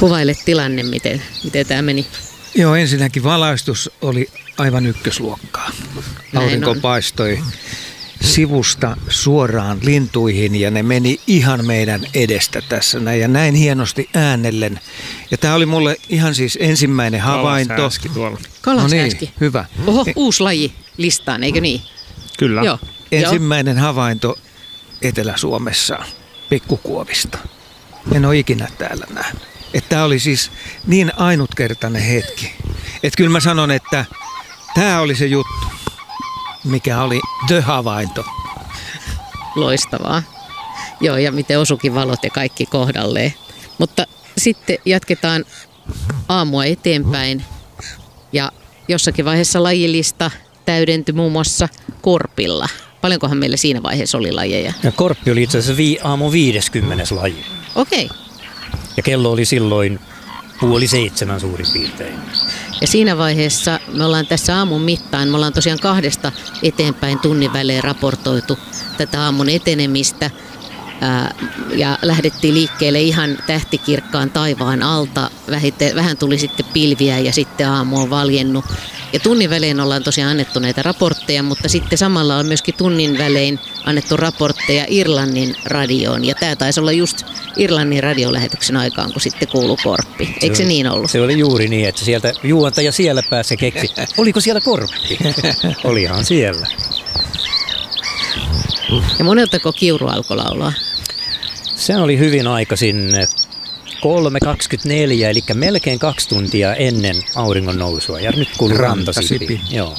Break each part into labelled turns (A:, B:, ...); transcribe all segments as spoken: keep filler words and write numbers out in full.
A: Kuvaile tilanne, miten, miten tämä meni.
B: Joo, ensinnäkin valaistus oli aivan ykkösluokkaa. Aurinko paistoi sivusta suoraan lintuihin ja ne meni ihan meidän edestä tässä näin ja näin hienosti äänellen. Ja tämä oli mulle ihan siis ensimmäinen havainto.
C: Kalasääski tuolla.
A: Kalasääski.
B: No niin, hyvä.
A: Oho, uusi laji listaan, eikö niin?
C: Kyllä.
A: Joo.
B: Ensimmäinen havainto Etelä-Suomessa pikkukuovista. En ole ikinä täällä nähnyt. Tämä oli siis niin ainutkertainen hetki. Että kyllä mä sanon, että tämä oli se juttu, mikä oli the-havainto.
A: Loistavaa. Joo, ja miten osukin valot ja kaikki kohdalleen. Mutta sitten jatketaan aamua eteenpäin. Ja jossakin vaiheessa lajilista täydentyi muun muassa korpilla. Paljonkohan meillä siinä vaiheessa oli lajeja?
D: Ja korppi oli itse asiassa vi- aamun viideskymmenes laji.
A: Okei. Okay.
D: Ja kello oli silloin puoli seitsemän suurin piirtein.
A: Ja siinä vaiheessa me ollaan tässä aamun mittaan, me ollaan tosiaan kahdesta eteenpäin tunnin välein raportoitu tätä aamun etenemistä. Ää, ja lähdettiin liikkeelle ihan tähtikirkkaan taivaan alta. Vähite, vähän tuli sitten pilviä ja sitten aamu on valjennut. Ja tunnin välein ollaan tosiaan annettu näitä raportteja, mutta sitten samalla on myöskin tunnin välein annettu raportteja Irlannin radioon. Ja tämä taisi olla just Irlannin radiolähetyksen aikaan, kun sitten kuului korppi. Eikö se niin ollut?
D: Se oli juuri niin, että sieltä juontaja siellä päässä keksi. Oliko siellä korppi? Olihan siellä.
A: Ja moneltako kiuru alkoi laulaa?
D: Se oli hyvin aikaisin kolme kaksikymmentäneljä, eli melkein kaksi tuntia ennen auringon nousua. Ja nyt kuului rantasipi. Joo.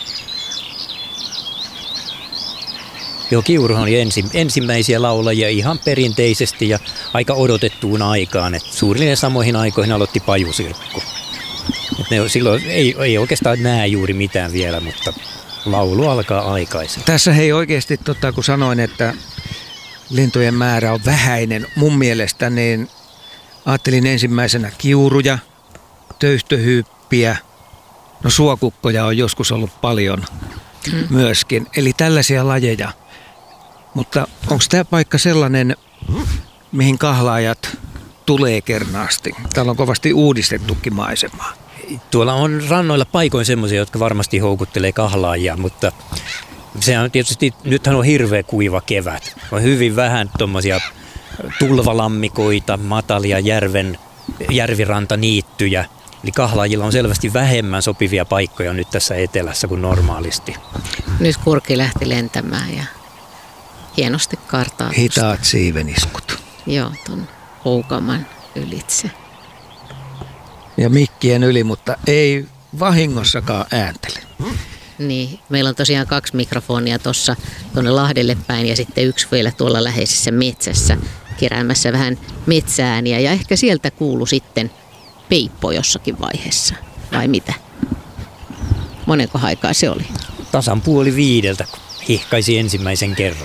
D: Joo, kiuruhan oli ensi, ensimmäisiä laulajia ihan perinteisesti ja aika odotettuun aikaan. Et suurin samoihin aikoihin aloitti pajusirkku. Et ne silloin ei, ei oikeastaan näe juuri mitään vielä, mutta laulu alkaa aikaisin.
B: Tässä hei oikeasti, tota, kun sanoin, että lintujen määrä on vähäinen mun mielestä, niin ajattelin ensimmäisenä kiuruja, töyhtöhyyppiä, no suokukkoja on joskus ollut paljon mm. myöskin. Eli tällaisia lajeja. Mutta onko tämä paikka sellainen, mihin kahlaajat tulee kernaasti? Täällä on kovasti uudistettukin maisemaa.
D: Tuolla on rannoilla paikoin semmoisia, jotka varmasti houkuttelee kahlaajia, mutta se on tietysti, nythän on hirveä kuiva kevät. On hyvin vähän tuommoisia tulvalammikoita, matalia järven, järvirantaniittyjä. Eli kahlaajilla on selvästi vähemmän sopivia paikkoja nyt tässä etelässä kuin normaalisti.
A: Nyt kurki lähti lentämään ja hienosti kartaa.
B: Hitaat siiveniskut.
A: Joo, ton Houkaman ylitse.
B: Ja mikkien yli, mutta ei vahingossakaan ääntele.
A: Niin, meillä on tosiaan kaksi mikrofonia tuossa tuonne Lahdelle päin ja sitten yksi vielä tuolla läheisessä metsässä keräämässä vähän metsääniä. Ja ehkä sieltä kuului sitten peippo jossakin vaiheessa, vai mitä? Monenko aikaa se oli?
D: Tasan puoli viideltä, kun hihkaisi ensimmäisen kerran.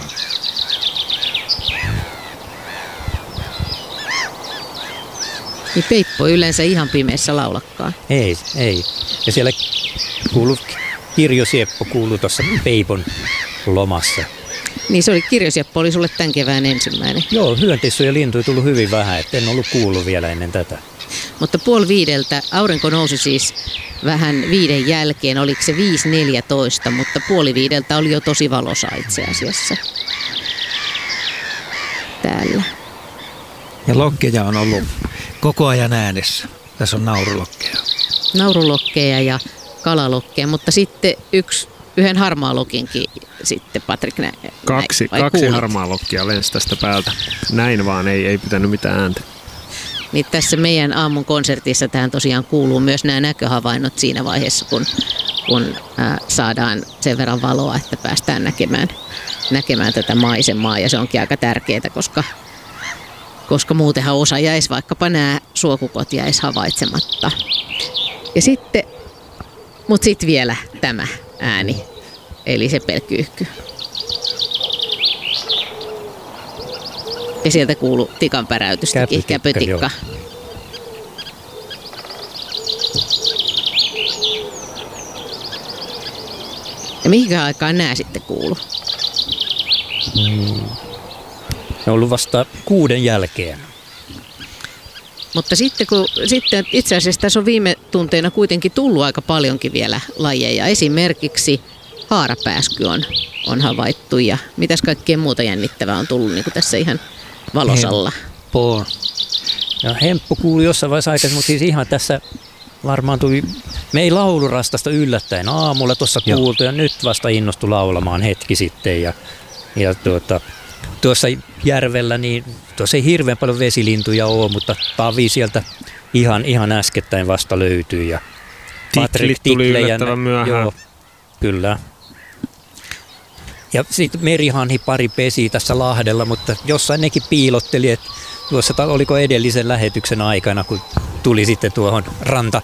A: Niin peippo yleensä ihan pimeässä laulakkaan.
D: Ei, ei. Ja siellä kuului, Kirjo Sieppo kuului tuossa peipon lomassa.
A: Niin se oli, Kirjo Sieppo oli sulle tämän kevään ensimmäinen.
D: Joo, hyönteissuja ja lintuja tullut hyvin vähän, että en ollut kuullut vielä ennen tätä.
A: Mutta puoli viideltä, aurinko nousi siis vähän viiden jälkeen, oliko se viisi neljätoista, mutta puoli viideltä oli jo tosi valoisa itse asiassa täällä.
B: Ja lokkeja on ollut koko ajan äänessä. Tässä on naurulokkeja.
A: Naurulokkeja ja kalalokkeja, mutta sitten yksi, yhden harmaalokinkin sitten, Patrik, nä,
C: Kaksi,
A: näin,
C: kaksi harmaalokkia lensi tästä päältä. Näin vaan, ei, ei pitänyt mitään ääntä.
A: Niin tässä meidän aamun konsertissa tähän tosiaan kuuluu myös nämä näköhavainnot siinä vaiheessa, kun, kun ää, saadaan sen verran valoa, että päästään näkemään, näkemään tätä maisemaa. Ja se onkin aika tärkeää, koska, koska muutenhan osa jäisi, vaikkapa nämä suokukot jäisi havaitsematta. Ja sitten, mutta sitten vielä tämä ääni, eli se pelkyyhky. Ja sieltä kuului tikan päräytystäkin, käpytikka. Ja mihinkä aikaan nämä sitten kuului?
D: Hmm. Ne on ollut vasta kuuden jälkeen.
A: Mutta sitten, kun, sitten itse asiassa tässä on viime tunteina kuitenkin tullut aika paljonkin vielä lajeja. Esimerkiksi haarapääsky on, on havaittu ja mitäs kaikkea muuta jännittävää on tullut niin kuin tässä ihan valosalla.
D: Hemppo. Ja hemppu kuului jossain vaiheessa aikaisemmin, mutta siis ihan tässä varmaan tuli, me ei laulurastasta yllättäen aamulla tuossa kuultu ja nyt vasta innostui laulamaan hetki sitten ja, ja tuota, tuossa järvellä niin tuossa ei hirveän paljon vesilintuja ole, mutta tavi sieltä ihan, ihan äskettäin vasta löytyy ja
C: Tiklit tuli yllättävän myöhään.
D: Joo, kyllä. Ja sitten merihanhi pari pesi tässä Lahdella, mutta jossain nekin piilotteli, että tuossa oliko edellisen lähetyksen aikana, kun tuli sitten tuohon ranta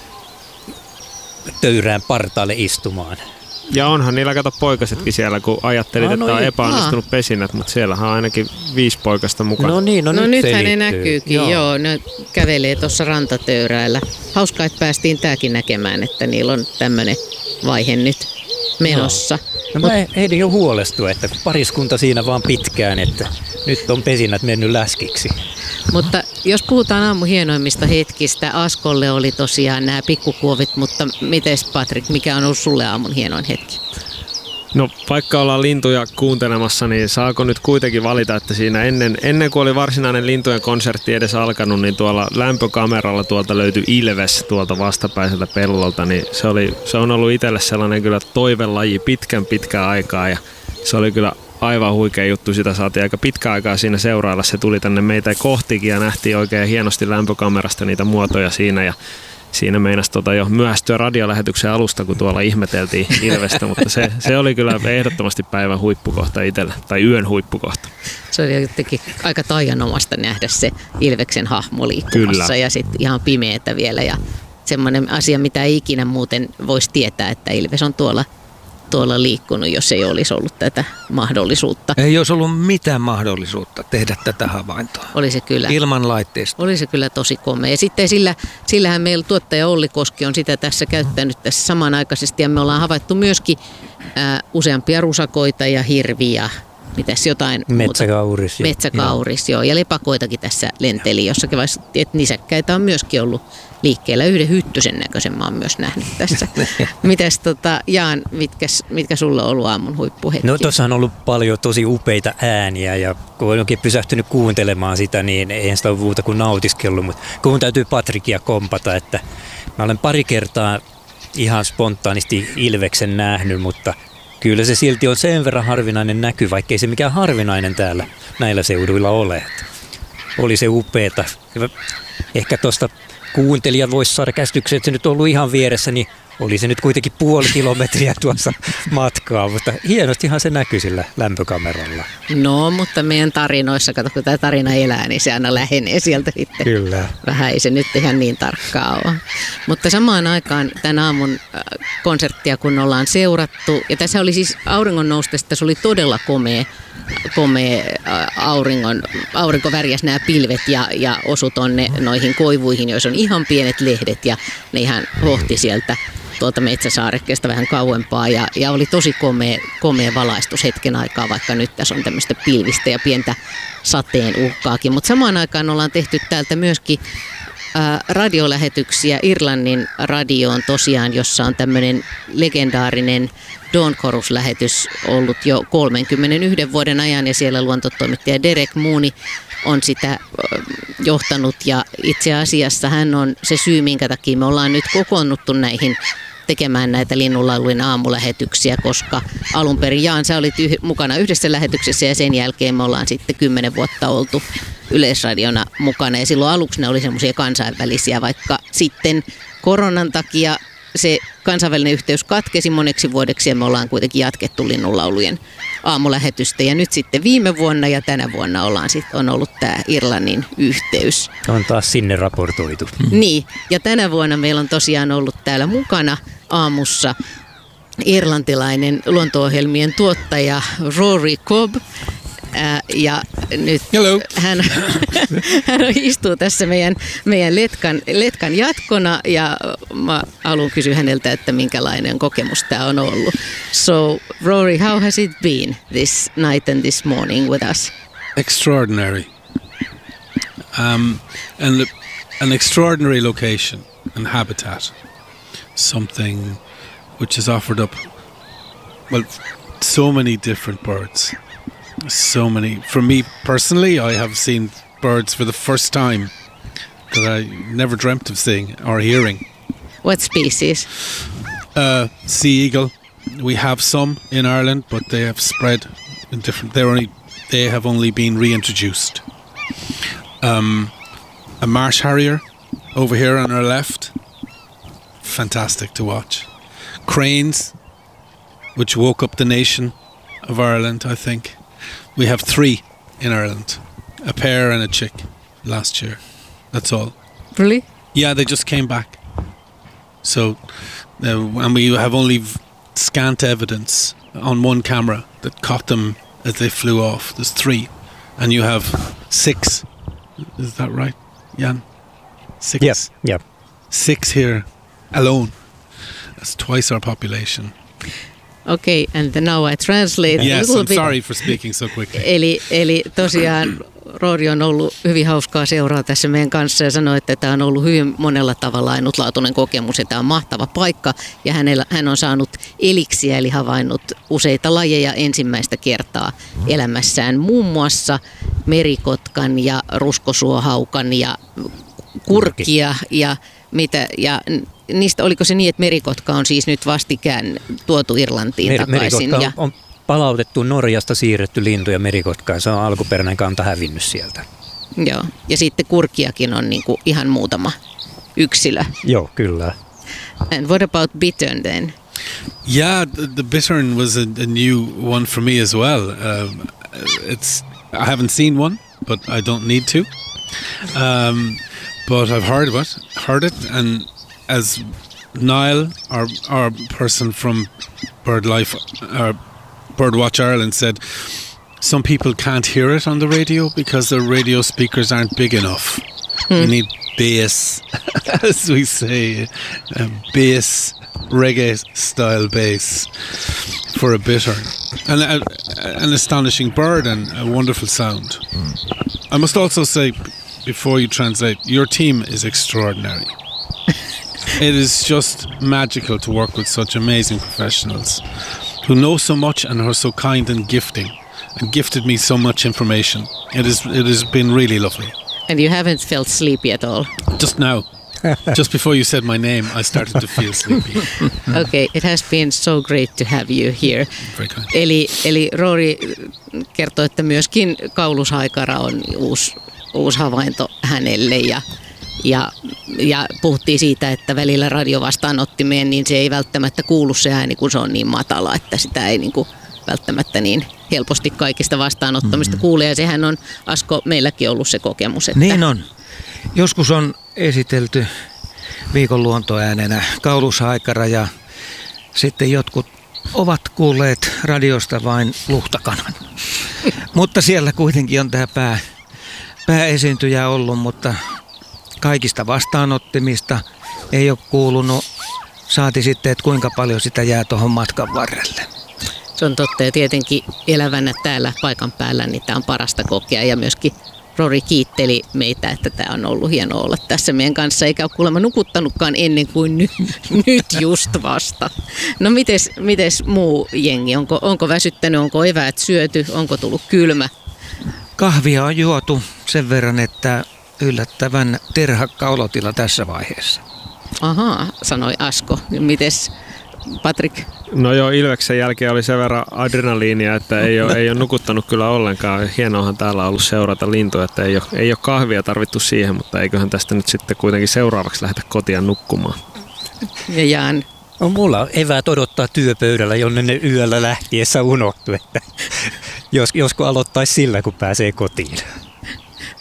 D: töyrään partaalle istumaan.
C: Ja onhan niillä kato poikasetkin siellä, kun ajattelit, no, no, että on epäonnistunut pesinät, mutta siellähän on ainakin viisi poikasta mukana.
A: No niin, no, no nyt nythän ne näkyykin, joo. joo, ne kävelee tuossa rantatöyräillä. Hauskaa, että päästiin tämäkin näkemään, että niillä on tämmöinen vaihe nyt menossa.
D: No, no mä ehdin jo huolestua, että pariskunta siinä vaan pitkään, että nyt on pesinät mennyt läskiksi.
A: Mutta jos puhutaan aamun hienoimmista hetkistä, Askolle oli tosiaan nämä pikkukuovit, mutta mites Patrik, mikä on ollut sulle aamun hienoin hetki?
C: No vaikka ollaan lintuja kuuntelemassa, niin saako nyt kuitenkin valita, että siinä ennen, ennen kuin oli varsinainen lintujen konsertti edes alkanut, niin tuolla lämpökameralla tuolta löytyi ilves tuolta vastapäiseltä pellolta, niin se, oli, se on ollut itselle sellainen kyllä toivelaji pitkän pitkän aikaa ja se oli kyllä aivan huikea juttu, sitä saatiin aika pitkä aikaa siinä seurailla, se tuli tänne meitä kohtikin ja nähtiin oikein hienosti lämpökamerasta niitä muotoja siinä ja siinä meinasi tota jo myöhästyä radiolähetyksen alusta, kun tuolla ihmeteltiin ilvestä, mutta se, se oli kyllä ehdottomasti päivän huippukohta itsellä, tai yön huippukohta.
A: Se oli jotenkin aika taianomasta nähdä se ilveksen hahmo liikkumassa kyllä. Ja sitten ihan pimeätä vielä ja semmoinen asia, mitä ei ikinä muuten voisi tietää, että ilves on tuolla tuolla liikkunut, jos ei olisi ollut tätä mahdollisuutta.
B: Ei olisi ollut mitään mahdollisuutta tehdä tätä havaintoa.
A: Oli se kyllä.
B: Ilman laitteista.
A: Oli se kyllä tosi komea. Ja sitten sillä, sillähän meillä tuottaja Olli Koski on sitä tässä käyttänyt tässä samanaikaisesti ja me ollaan havaittu myöskin ää, useampia rusakoita ja hirviä. Mitäs jotain
D: Metsäkauris.
A: Muuta. Metsäkauris, joo. joo. Ja lepakoitakin tässä lenteli jossakin vaiheessa, että nisäkkäitä on myöskin ollut liikkeellä. Yhden hyttysen näköisen mä oon myös nähnyt tässä. Mitäs tota, Jaan, mitkäs, mitkä sulla on ollut aamun huippuhetki?
D: No tuossa on ollut paljon tosi upeita ääniä ja kun olen oikein pysähtynyt kuuntelemaan sitä, niin eihän sitä ole muuta kuin nautiskellut. Mutta kun täytyy Patrikia kompata, että mä olen pari kertaa ihan spontaanisti ilveksen nähnyt, mutta kyllä se silti on sen verran harvinainen näky, vaikkei se mikään harvinainen täällä näillä seuduilla ole. Oli se upeeta. Ehkä tuosta kuuntelija voisi saada käsityksen, että se nyt on ollut ihan vieressä, niin oli se nyt kuitenkin puoli kilometriä tuossa matkaa, mutta hienostihan se näkyi sillä lämpökameralla.
A: No, mutta meidän tarinoissa, kato kun tämä tarina elää, niin se aina lähenee sieltä sitten.
D: Kyllä.
A: Vähän ei se nyt ihan niin tarkkaa ole. Mutta samaan aikaan tämän aamun konserttia, kun ollaan seurattu, ja tässä oli siis auringon noustessa, tässä oli todella komea, komea auringon, aurinko värjäsi nämä pilvet ja, ja osui tonne noihin koivuihin, joissa on ihan pienet lehdet ja ne ihan hohti sieltä tuolta metsäsaarekkeesta vähän kauempaa ja, ja oli tosi komea, komea valaistus hetken aikaa, vaikka nyt tässä on tämmöistä pilvistä ja pientä sateen uhkaakin. Mutta samaan aikaan ollaan tehty täältä myöskin ää, radiolähetyksiä Irlannin radioon tosiaan, jossa on tämmöinen legendaarinen Dawn Chorus-lähetys ollut jo kolmenkymmenenyhden vuoden ajan ja siellä luontotoimittaja Derek Mooney on sitä johtanut ja itse asiassa hän on se syy, minkä takia me ollaan nyt kokoonnuttu näihin tekemään näitä linnunlaulujen aamulähetyksiä, koska alun perin Jaan, sä olit yh- mukana yhdessä lähetyksessä ja sen jälkeen me ollaan sitten kymmenen vuotta oltu Yleisradiona mukana ja silloin aluksi ne oli semmoisia kansainvälisiä, vaikka sitten koronan takia se kansainvälinen yhteys katkesi moneksi vuodeksi ja me ollaan kuitenkin jatkettu linnunlaulujen aamulähetystä ja nyt sitten viime vuonna ja tänä vuonna ollaan sit, on ollut tämä Irlannin yhteys.
D: On taas sinne raportoitu.
A: Niin, ja tänä vuonna meillä on tosiaan ollut täällä mukana aamussa irlantilainen luonto-ohjelmien tuottaja Rory Cobb. Ää, ja nyt hän, hän istuu tässä meidän, meidän letkan, letkan jatkona ja mä haluan kysyä häneltä, että minkälainen kokemus tämä on ollut. So Rory, how has it been this night and this morning with us?
E: Extraordinary. Um, and an extraordinary location and habitat. Something which is offered up, well, so many different birds. So many. For me personally, I have seen birds for the first time that I never dreamt of seeing or hearing.
A: What species?
E: Uh, sea eagle. We have some in Ireland, but they have spread in different. They're only. They have only been reintroduced. Um, a marsh harrier over here on our left. Fantastic to watch. Cranes, which woke up the nation of Ireland, I think. We have three in Ireland. A pair and a chick last year. That's all.
A: Really?
E: Yeah, they just came back. So, uh, and we have only v- scant evidence on one camera that caught them as they flew off. There's three. And you have six. Is that right, Jan? Six.
D: Yes, yeah.
E: Six here alone. That's twice our population.
A: Okay, and now I translate a
E: Yes,
A: little
E: I'm
A: bit.
E: sorry for speaking so quickly.
A: Eli, eli tosiaan Rory on ollut hyvin hauskaa seuraa tässä meidän kanssa ja sanoi, että tämä on ollut hyvin monella tavalla ainutlaatuinen kokemus ja tämä on mahtava paikka. Ja hänellä, hän on saanut eliksiä eli havainnut useita lajeja ensimmäistä kertaa elämässään. Muun muassa merikotkan ja ruskosuohaukan ja kurkia ja mitä ja niistä oliko se niin, että merikotka on siis nyt vastikään tuotu Irlantiin
D: Mer-
A: takaisin?
D: merikotka
A: Ja
D: on, on palautettu Norjasta, siirretty lintuja merikotkaan. Se on alkuperäinen kanta hävinnyt sieltä.
A: Joo, ja sitten kurkiakin on niinku ihan muutama yksilö.
D: Joo, kyllä.
A: And what about bittern then?
E: Yeah, the, the bittern was a, a new one for me as well. Um, it's I haven't seen one, but I don't need to. Um, but I've heard of it, heard it, and as Niall, our our person from BirdLife, uh, Birdwatch Ireland said, some people can't hear it on the radio because their radio speakers aren't big enough. Hmm. You need bass, as we say, uh, bass, reggae-style bass for a bittern. And a, an astonishing bird and a wonderful sound. Hmm. I must also say, before you translate, your team is extraordinary. It is just magical to work with such amazing professionals who know so much and are so kind and gifting and gifted me so much information. It is it has been really lovely.
A: And you haven't felt sleepy at all?
E: Just now. Just before you said my name, I started to feel sleepy.
A: Okay, it has been so great to have you here.
E: Very kind.
A: Eli, eli Rory kertoi, että myöskin kaulushaikara on uusi, uusi havainto hänelle ja Ja, ja puhuttiin siitä, että välillä radiovastaanottimeen, niin se ei välttämättä kuulu se ääni, kun se on niin matala, että sitä ei niin kuin välttämättä niin helposti kaikista vastaanottamista mm-hmm. kuule. Ja sehän on, Asko, meilläkin ollut se kokemus. Että
B: niin on. Joskus on esitelty viikon luontoäänenä kaulushaikara ja sitten jotkut ovat kuulleet radiosta vain luhtakanan. Mutta siellä kuitenkin on tämä pää, pääesiintyjä ollut, mutta kaikista vastaanottimista ei ole kuulunut, saati sitten, että kuinka paljon sitä jää tuohon matkan varrelle.
A: Se on totta ja tietenkin elävänä täällä paikan päällä, niin tämä on parasta kokea ja myöskin Rory kiitteli meitä, että tämä on ollut hienoa olla tässä meidän kanssa, eikä ole kuulemma nukuttanutkaan ennen kuin nyt, nyt just vasta. No mites, mites muu jengi, onko, onko väsyttänyt, onko eväät syöty, onko tullut kylmä?
B: Kahvia on juotu sen verran, että yllättävän terhakka olotila tässä vaiheessa.
A: Ahaa, sanoi Asko. Mites Patrik?
C: No joo, Ilveksen jälkeen oli sen verran adrenaliinia, että ei ole, ei ole nukuttanut kyllä ollenkaan. Hienoahan täällä on ollut seurata lintuja, että ei ole, ei ole kahvia tarvittu siihen, mutta eiköhän tästä nyt sitten kuitenkin seuraavaksi lähdetä kotiin nukkumaan.
A: Ja Jaan?
D: No, mulla on eväät odottaa työpöydällä, jonne ne yöllä lähtiessä unohtui, että jos, josko aloittaisi sillä, kun pääsee kotiin.